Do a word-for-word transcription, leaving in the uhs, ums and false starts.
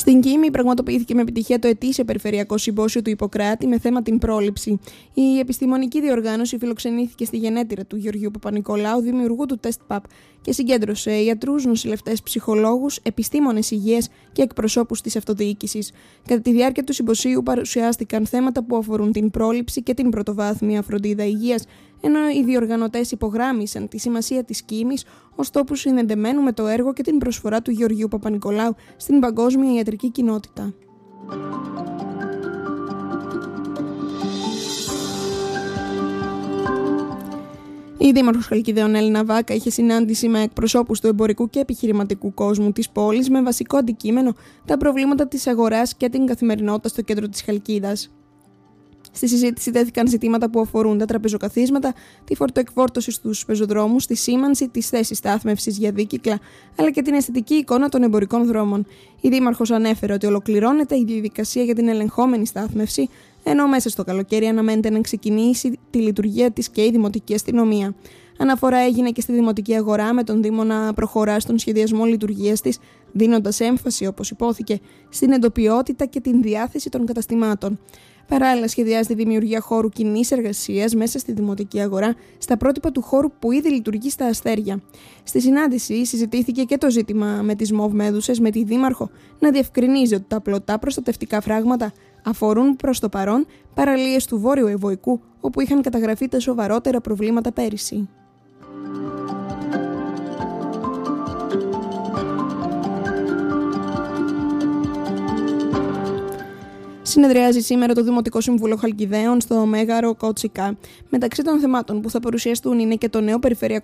Στην Κίμη πραγματοποιήθηκε με επιτυχία το ετήσιο περιφερειακό συμπόσιο του Ιπποκράτη με θέμα την πρόληψη. Η επιστημονική διοργάνωση φιλοξενήθηκε στη γενέτειρα του Γεωργίου Παπα-Νικολάου, δημιουργού του Τεστ Παπ, και συγκέντρωσε ιατρούς, νοσηλευτές, ψυχολόγους, επιστήμονες υγείας και εκπροσώπους της αυτοδιοίκησης. Κατά τη διάρκεια του συμποσίου παρουσιάστηκαν θέματα που αφορούν την πρόληψη και την πρωτοβάθμια φροντίδα υγείας, ενώ οι διοργανωτές υπογράμμισαν τη σημασία της Κίμης ως τόπου συνδεδεμένου με το έργο και την προσφορά του Γεωργίου Παπα-Νικολάου στην παγκόσμια ιατρική κοινότητα. Η Δήμαρχος Χαλκιδαίων Έλληνα Βάκα είχε συνάντηση με εκπροσώπους του εμπορικού και επιχειρηματικού κόσμου της πόλης με βασικό αντικείμενο τα προβλήματα της αγοράς και την καθημερινότητα στο κέντρο της Χαλκίδας. Στη συζήτηση τέθηκαν ζητήματα που αφορούν τα τραπεζοκαθίσματα, τη φορτοεκφόρτωση στους πεζοδρόμους, τη σήμανση, τις θέσεις στάθμευσης για δίκυκλα, αλλά και την αισθητική εικόνα των εμπορικών δρόμων. Η Δήμαρχος ανέφερε ότι ολοκληρώνεται η διαδικασία για την ελεγχόμενη στάθμευση, ενώ μέσα στο καλοκαίρι αναμένεται να ξεκινήσει τη λειτουργία της και η Δημοτική Αστυνομία. Αναφορά έγινε και στη Δημοτική Αγορά, με τον Δήμο να προχωρά στον σχεδιασμό λειτουργίας της, δίνοντας έμφαση, όπως υπόθηκε, στην εντοπιότητα και την διάθεση των καταστημάτων. Παράλληλα, σχεδιάζεται η δημιουργία χώρου κοινής εργασίας μέσα στη Δημοτική Αγορά, στα πρότυπα του χώρου που ήδη λειτουργεί στα Αστέρια. Στη συνάντηση συζητήθηκε και το ζήτημα με τις ΜΟΒ Μέδουσες, με τη Δήμαρχο να διευκρινίζει ότι τα πλωτά προστατευτικά φράγματα αφορούν προς το παρόν παραλίες του Βόρειου Ευωικού, όπου είχαν καταγραφεί τα σοβαρότερα προβλήματα πέρυσι. Συνεδριάζει σήμερα το Δημοτικό Συμβούλιο Χαλκιδαίων στο Μέγαρο Κότσικα. Μεταξύ των θεμάτων που θα παρουσιαστούν είναι και το νέο περιφερειακό